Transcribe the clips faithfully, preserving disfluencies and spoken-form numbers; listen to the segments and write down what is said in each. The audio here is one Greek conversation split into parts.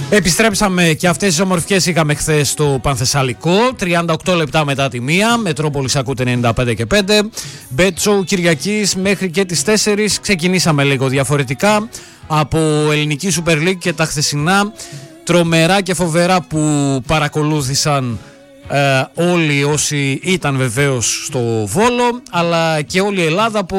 Επιστρέψαμε και αυτές τις ομορφιές είχαμε χθες στο Πανθεσσαλικό. τριάντα οκτώ λεπτά μετά τη μία. Μετρόπολης ακούτε ενενήντα πέντε και πέντε. Bet-show Κυριακής μέχρι και τις τέσσερις. Ξεκινήσαμε λίγο διαφορετικά από ελληνική Super League και τα χθεσινά τρομερά και φοβερά που παρακολούθησαν ε, όλοι όσοι ήταν βεβαίως στο Βόλο, αλλά και όλη η Ελλάδα από,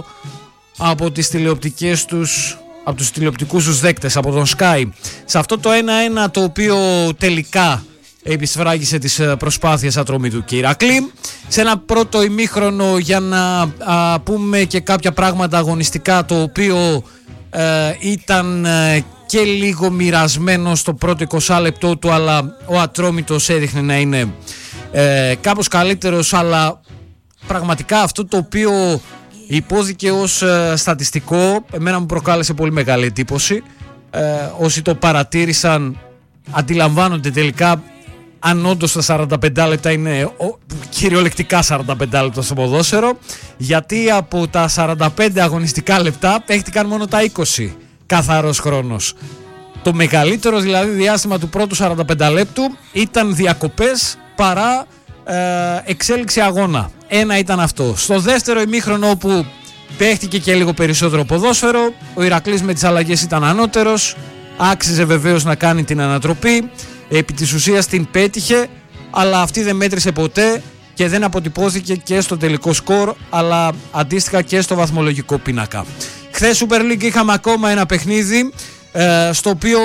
από τις τηλεοπτικές τους, από τους τηλεοπτικούς τους δέκτες, από τον Sky. Σε αυτό το ένα ένα το οποίο τελικά επισφράγισε τις προσπάθειες Ατρόμητου και Ηρακλή. Σε ένα πρώτο ημίχρονο, για να α, πούμε και κάποια πράγματα αγωνιστικά, το οποίο ε, ήταν ε, και λίγο μοιρασμένο στο πρώτο είκοσι λεπτό του, αλλά ο Ατρόμητος έδειχνε να είναι ε, κάπως καλύτερος, αλλά πραγματικά αυτό το οποίο υπόθηκε ως ε, στατιστικό εμένα μου προκάλεσε πολύ μεγάλη εντύπωση. Ε, όσοι το παρατήρησαν αντιλαμβάνονται τελικά αν όντως τα σαράντα πέντε λεπτά είναι ο, κυριολεκτικά σαράντα πέντε λεπτά στο ποδόσφαιρο, γιατί από τα σαράντα πέντε αγωνιστικά λεπτά παίχτηκαν μόνο τα είκοσι καθαρός χρόνος. Το μεγαλύτερο δηλαδή διάστημα του πρώτου σαράντα πέντε λεπτού ήταν διακοπές παρά ε, εξέλιξη αγώνα. Ένα ήταν αυτό. Στο δεύτερο ημίχρονο, όπου παίχτηκε και λίγο περισσότερο ποδόσφαιρο, ο Ηρακλής με τις αλλαγές ήταν ανώτερος, άξιζε βεβαίως να κάνει την ανατροπή, επί της ουσίας την πέτυχε, αλλά αυτή δεν μέτρησε ποτέ και δεν αποτυπώθηκε και στο τελικό σκορ, αλλά αντίστοιχα και στο βαθμολογικό πίνακα. Χθες Super League είχαμε ακόμα ένα παιχνίδι ε, στο οποίο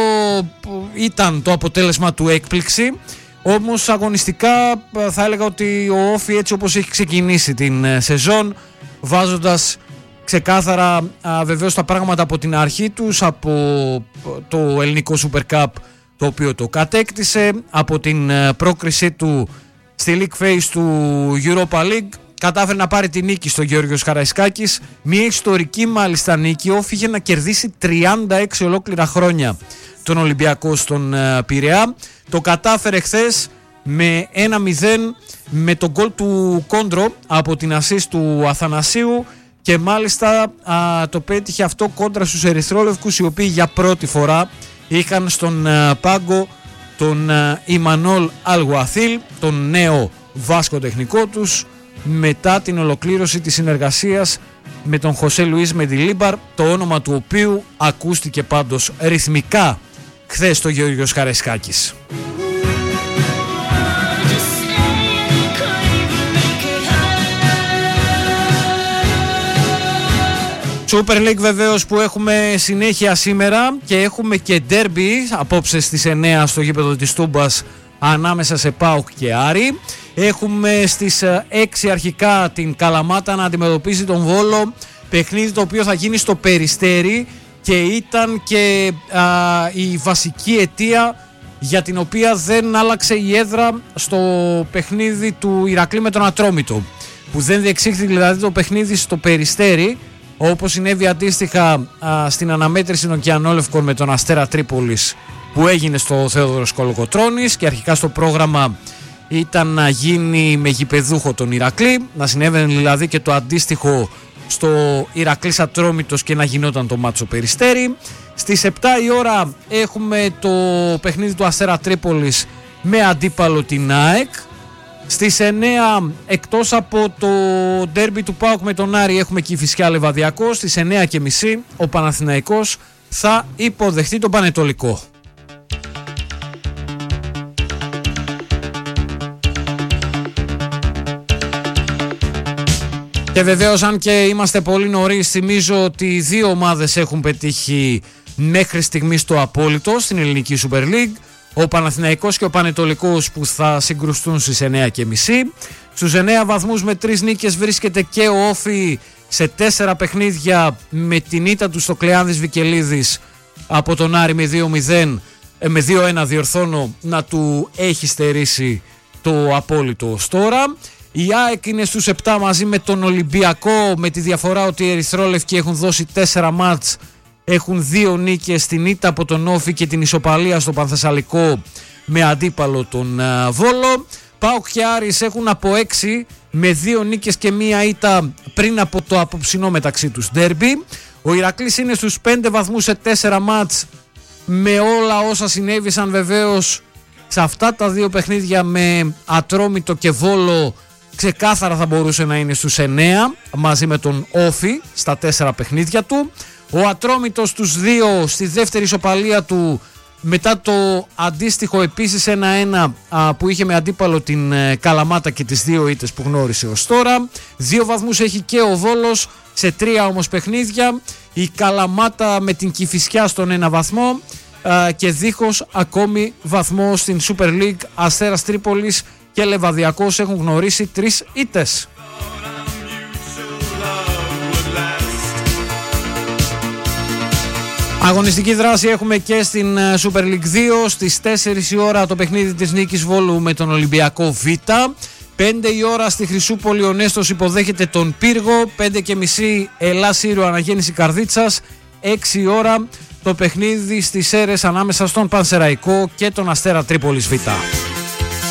ήταν το αποτέλεσμα του έκπληξη. Όμως αγωνιστικά θα έλεγα ότι ο Όφι, έτσι όπως έχει ξεκινήσει την σεζόν, βάζοντας ξεκάθαρα α, βεβαίως τα πράγματα από την αρχή τους, από το ελληνικό Super Cup το οποίο το κατέκτησε, από την πρόκρισή του στη League Phase του Europa League, κατάφερε να πάρει τη νίκη στο Γεώργιος Καραϊσκάκης, μια ιστορική μάλιστα νίκη. Ο Όφι είχε να κερδίσει τριάντα έξι ολόκληρα χρόνια τον Ολυμπιακό στον Πειραιά. Το κατάφερε χθες με ένα μηδέν με τον γκολ του Κόντρο από την ασίστ του Αθανασίου, και μάλιστα α, το πέτυχε αυτό κόντρα στους ερυθρόλευκους, οι οποίοι για πρώτη φορά είχαν στον α, πάγκο τον α, Ιμανόλ Αλγουαθίλ, τον νέο βάσκο τεχνικό τους, μετά την ολοκλήρωση της συνεργασίας με τον Χωσέ Λουίς Μεντιλίμπαρ, το όνομα του οποίου ακούστηκε πάντως ρυθμικά χθες στο Γεώργιος Καραϊσκάκης. Super League βεβαίως που έχουμε συνέχεια σήμερα, και έχουμε και ντέρμπι απόψε στις εννιά στο γήπεδο της Τούμπας ανάμεσα σε ΠΑΟΚ και Άρη. Έχουμε στις έξι αρχικά την Καλαμάτα να αντιμετωπίσει τον Βόλο, παιχνίδι το οποίο θα γίνει στο Περιστέρι και ήταν και α, η βασική αιτία για την οποία δεν άλλαξε η έδρα στο παιχνίδι του Ηρακλή με τον Ατρόμητο, που δεν διεξήχθη δηλαδή το παιχνίδι στο Περιστέρι, όπως συνέβη αντίστοιχα α, στην αναμέτρηση των Κιανόλευκων με τον Αστέρα Τρίπολης που έγινε στο Θεόδωρος Κολοκοτρώνης, και αρχικά στο πρόγραμμα ήταν να γίνει με γηπεδούχο τον Ηρακλή, να συνέβαινε δηλαδή και το αντίστοιχο στο Ηρακλής Ατρόμητος και να γινόταν το μάτσο Περιστέρι. Στις επτά η ώρα έχουμε το παιχνίδι του Αστέρα Τρίπολης με αντίπαλο την ΑΕΚ. Στις εννιά, εκτός από το ντέρμπι του ΠΑΟΚ με τον Άρη, έχουμε Κηφισιά Λεβαδιακό. Στις εννιά και μισή ο Παναθηναϊκός θα υποδεχτεί τον Πανετολικό. Και βεβαίως, αν και είμαστε πολύ νωρίς, θυμίζω ότι οι δύο ομάδες έχουν πετύχει μέχρι στιγμής το απόλυτο στην ελληνική Super League. Ο Παναθηναϊκός και ο Πανετολικός, που θα συγκρουστούν στις εννιά και μισή. Στους εννιά βαθμούς με τρεις νίκες βρίσκεται και ο Όφι σε τέσσερα παιχνίδια, με την ήττα του στο Κλεάνδης Βικελίδης από τον Άρη με δύο μηδέν, με δύο ένα διορθώνω, να του έχει στερήσει το απόλυτο ως τώρα. Η ΑΕΚ είναι στους επτά μαζί με τον Ολυμπιακό, με τη διαφορά ότι οι ερυθρόλευκοι έχουν δώσει τέσσερα μάτς, έχουν δύο νίκες, την ήττα από τον Όφι και την ισοπαλία στο Πανθεσσαλικό με αντίπαλο τον uh, Βόλο. ΠΑΟΚ και Άρης έχουν από έξι με δύο νίκες και μία ήττα πριν από το απόψινό μεταξύ τους ντέρμπι. Ο Ηρακλής είναι στους πέντε βαθμούς σε τέσσερα μάτς με όλα όσα συνέβησαν βεβαίως σε αυτά τα δύο παιχνίδια με Ατρόμητο και Βόλο, ξεκάθαρα θα μπορούσε να είναι στους εννέα μαζί με τον Όφη στα τέσσερα παιχνίδια του. Ο Ατρόμητος στους δύο στη δεύτερη ισοπαλία του μετά το αντίστοιχο επίσης ένα ένα που είχε με αντίπαλο την Καλαμάτα και τις δύο ήττες που γνώρισε ως τώρα. Δύο βαθμούς έχει και ο Βόλος σε τρία όμως παιχνίδια. Η Καλαμάτα με την Κηφισιά στον ένα βαθμό και δίχως ακόμη βαθμό στην Super League. Αστέρας Τρίπολης και Λεβαδιακός έχουν γνωρίσει τρεις ήττες. Αγωνιστική δράση έχουμε και στην Super League δύο. Στις τέσσερις η ώρα το παιχνίδι της Νίκης Βόλου με τον Ολυμπιακό Β. πέντε η ώρα στη Χρυσούπολη ο Νέστος υποδέχεται τον Πύργο. πέντε και μισή Ελλάς Σύριο Αναγέννηση Καρδίτσας. έξι η ώρα το παιχνίδι στις Σέρρες ανάμεσα στον Πανσεραϊκό και τον Αστέρα Τρίπολης Β.